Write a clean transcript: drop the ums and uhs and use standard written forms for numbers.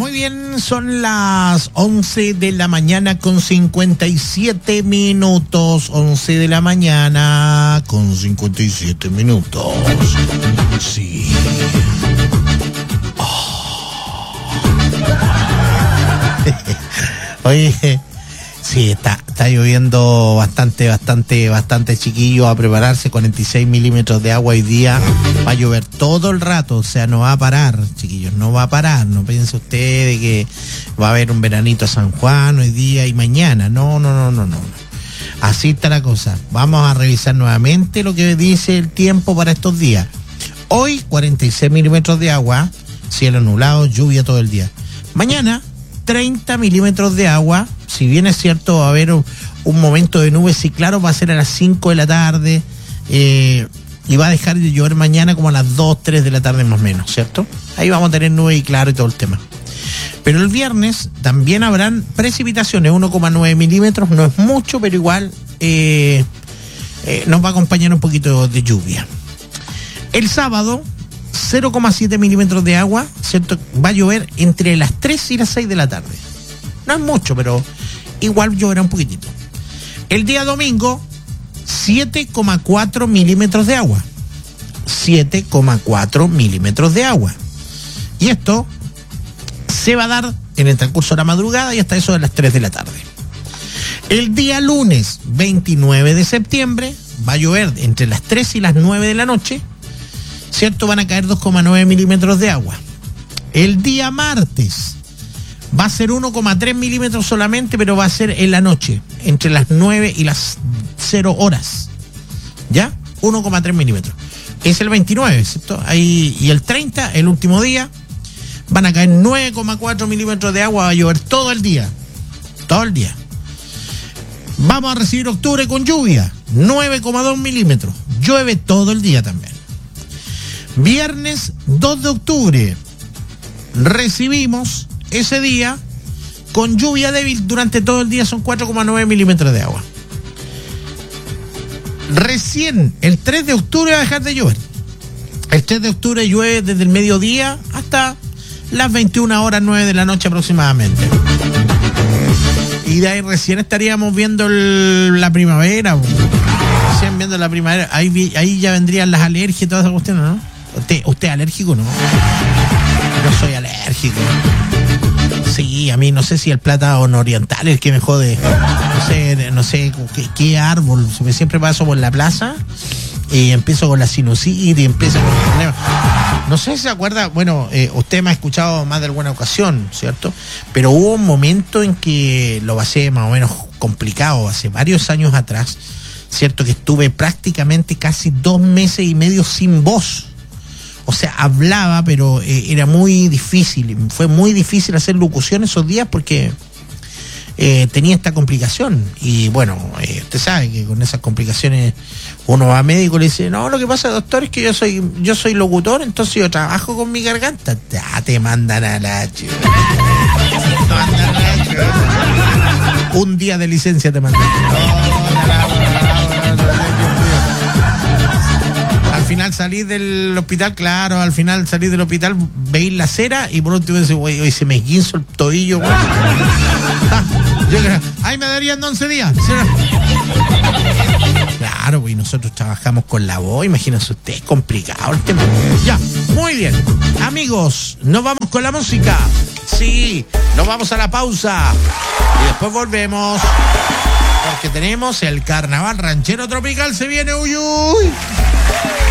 Muy bien, son las 11 de la mañana con 57 minutos. 11 de la mañana con 57 minutos. Sí. Oh. Oye, sí, está lloviendo bastante, chiquillo. A prepararse, 46 milímetros de agua hoy día. Va a llover todo el rato, o sea, no va a parar, chiquillos, no va a parar. No piense usted de que va a haber un veranito a San Juan hoy día y mañana. No. Así está la cosa. Vamos a revisar nuevamente lo que dice el tiempo para estos días. Hoy, 46 milímetros de agua, cielo nublado, lluvia todo el día. Mañana, 30 milímetros de agua. Si bien es cierto, va a haber un momento de nubes, sí, claro, va a ser a las 5 de la tarde, y va a dejar de llover mañana como a las 2, 3 de la tarde más o menos, ¿cierto? Ahí vamos a tener nubes y claro y todo el tema. Pero el viernes también habrán precipitaciones, 1,9 milímetros, no es mucho, pero igual nos va a acompañar un poquito de lluvia. El sábado, 0,7 milímetros de agua, ¿cierto? Va a llover entre las 3 y las 6 de la tarde. No es mucho, pero igual lloverá un poquitito. El día domingo, 7,4 milímetros de agua. 7,4 milímetros de agua. Y esto se va a dar en el transcurso de la madrugada y hasta eso de las 3 de la tarde. El día lunes, 29 de septiembre, va a llover entre las 3 y las 9 de la noche, ¿cierto? Van a caer 2,9 milímetros de agua. El día martes va a ser 1,3 milímetros solamente, pero va a ser en la noche, entre las 9 y las 0 horas. ¿Ya? 1,3 milímetros. Es el 29, ¿cierto? Ahí, y el 30, el último día, van a caer 9,4 milímetros de agua, va a llover todo el día. Todo el día. Vamos a recibir octubre con lluvia, 9,2 milímetros. Llueve todo el día también. Viernes 2 de octubre, recibimos ese día con lluvia débil durante todo el día, son 4,9 milímetros de agua. Recién el 3 de octubre va a dejar de llover. El 3 de octubre llueve desde el mediodía hasta las 21 horas 9 de la noche aproximadamente. Y de ahí recién estaríamos viendo la primavera. Recién viendo la primavera. Ahí ya vendrían las alergias y todas esas cuestiones, ¿no? ¿Usted es alérgico, no? Yo soy alérgico. Sí, a mí no sé si el plátano oriental es el que me jode. No sé qué árbol. Siempre paso por la plaza y empiezo con la sinusitis y empiezo con problemas. No sé si se acuerda, bueno, usted me ha escuchado más de alguna ocasión, ¿cierto? Pero hubo un momento en que lo pasé más o menos complicado, hace varios años atrás, ¿cierto? Que estuve prácticamente casi 2 meses y medio sin voz. O sea, hablaba, pero era muy difícil. Fue muy difícil hacer locución esos días porque tenía esta complicación. Y bueno, usted sabe que con esas complicaciones uno va a médico y le dice, no, lo que pasa, doctor, es que yo soy locutor, entonces yo trabajo con mi garganta. Te mandan a la un día de licencia te mandan. Al final salís del hospital, claro, veis la cera y por último dices, güey, se me esguinzo el tobillo, güey. Ahí me darían 11 días. ¿Sí? Claro, güey, nosotros trabajamos con la voz, imagínense usted, es complicado el tema. Ya, muy bien. Amigos, nos vamos con la música. Sí, nos vamos a la pausa y después volvemos porque tenemos el carnaval ranchero tropical, se viene, uy.